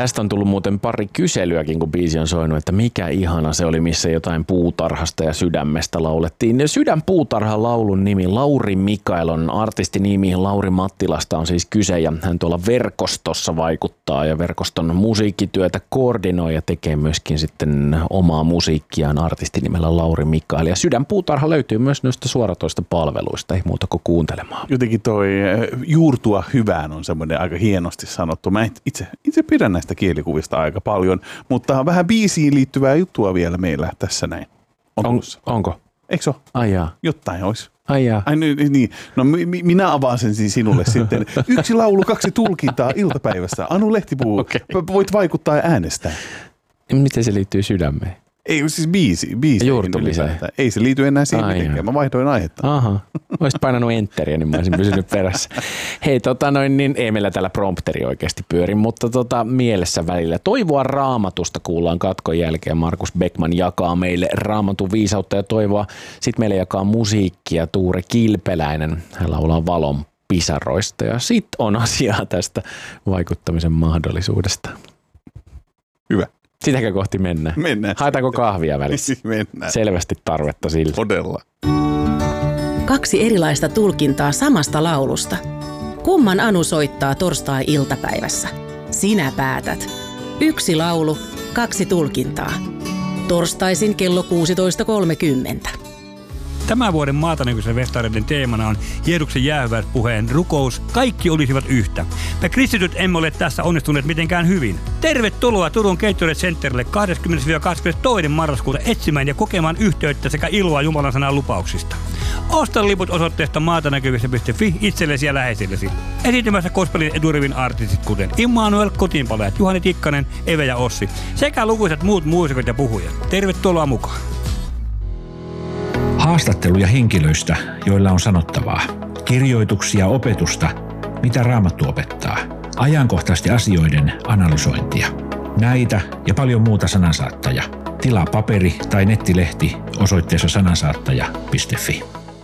Tästä on tullut muuten pari kyselyäkin, kun biisi on soinut, että mikä ihana se oli, missä jotain puutarhasta ja sydämestä laulettiin. Sydän puutarhan laulun nimi Lauri Mikael on artistinimi. Lauri Mattilasta on siis kyse ja hän tuolla verkostossa vaikuttaa ja verkoston musiikkityötä koordinoi ja tekee myöskin sitten omaa musiikkiaan artistinimellä Lauri Mikael. Ja Sydän puutarha löytyy myös noista suoratoista palveluista, ei muuta kuin kuuntelemaan. Jotenkin toi juurtua hyvään on semmoinen aika hienosti sanottu. Mä itse pidän näistä kielikuvista aika paljon, mutta vähän biisiin liittyvää juttua vielä meillä tässä näin. Onko? Eikö se ole? Ai jaa. Jotain olisi. Ai jaa. Ai niin. No minä avaan sen sinulle sitten. 1 laulu, 2 tulkintaa iltapäivässä. Anu Lehtipuu, okay. Voit vaikuttaa ja äänestää. Miten se liittyy sydämeen? Ei, siis biisi. Juurtumiseen. Ei se liity enää siihen mitenkään. Mä vaihdoin aihetta. Aha. Olisit painanut enteriä, niin mä olisin pysynyt perässä. Hei, niin ei meillä täällä prompteri oikeasti pyöri, mutta mielessä välillä. Toivoa Raamatusta kuullaan katkon jälkeen. Markus Beckman jakaa meille Raamatun viisautta ja toivoa. Sitten meille jakaa musiikkia Tuure Kilpeläinen. Hän laulaa Valon pisaroista ja sitten on asiaa tästä vaikuttamisen mahdollisuudesta. Hyvä. Sitäkö kohti mennään? Mennään. Haetaanko kahvia välissä? Mennään. Selvästi tarvetta sille. Todella. 2 erilaista tulkintaa samasta laulusta. Kumman Anu soittaa torstai-iltapäivässä? Sinä päätät. 1 laulu, 2 tulkintaa. Torstaisin kello 16.30. Tämän vuoden Maatanäkyisen festareiden teemana on Jeesuksen jäähyväispuheen rukous. Kaikki olisivat yhtä. Me kristityt emme ole tässä onnistuneet mitenkään hyvin. Tervetuloa Turun Gatorade Centerille 20-22. marraskuuta etsimään ja kokemaan yhteyttä sekä iloa Jumalan sanan lupauksista. Osta liput osoitteesta maatanäkyvissä.fi itsellesi ja läheisillesi. Esiintymässä gospelin eturivin artistit kuten Immanuel Kotiinpalajat, Juhani Tikkanen, Eve ja Ossi sekä lukuisat muut muusikot ja puhujat. Tervetuloa mukaan. Haastatteluja henkilöistä, joilla on sanottavaa. Kirjoituksia, opetusta, mitä Raamattu opettaa. Ajankohtaisten asioiden analysointia. Näitä ja paljon muuta Sanansaattaja. Tilaa paperi- tai nettilehti osoitteessa sanansaattaja.fi.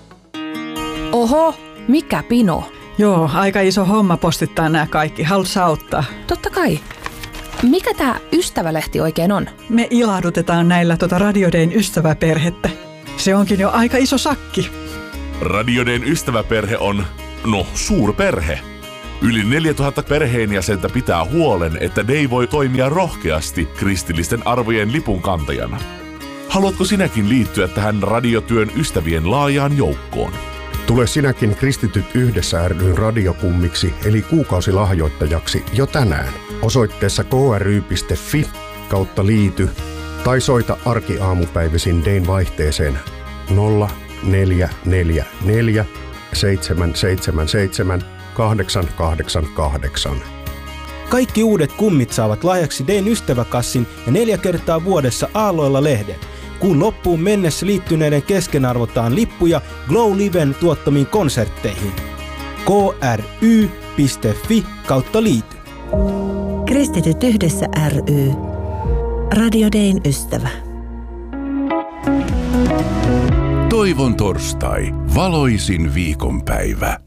Oho, mikä pino? Joo, aika iso homma postittaa nämä kaikki. Haluatko auttaa? Totta kai. Mikä tämä ystävälehti oikein on? Me ilahdutetaan näillä Radio Dayn ystäväperhettä. Se onkin jo aika iso sakki. Radio Dayn ystäväperhe on, suurperhe. Yli 4000 perheenjäsentä pitää huolen, että Day voi toimia rohkeasti kristillisten arvojen lipunkantajana. Haluatko sinäkin liittyä tähän radiotyön ystävien laajaan joukkoon? Tule sinäkin Kristityt yhdessä ry:n radiokummiksi eli kuukausilahjoittajaksi jo tänään. Osoitteessa kry.fi/liity tai soita arkiaamupäivisin Dayn vaihteeseen 0444 777 888. Kaikki uudet kummit saavat lahjaksi Dayn ystäväkassin ja 4 kertaa vuodessa Aalloilla-lehden. Kuun loppuun mennessä liittyneiden kesken arvotaan lippuja Glow Liven tuottamiin konsertteihin. kry.fi/liity. Kristityt yhdessä ry. Radio Dayn ystävä. Toivon torstai, valoisin viikonpäivä.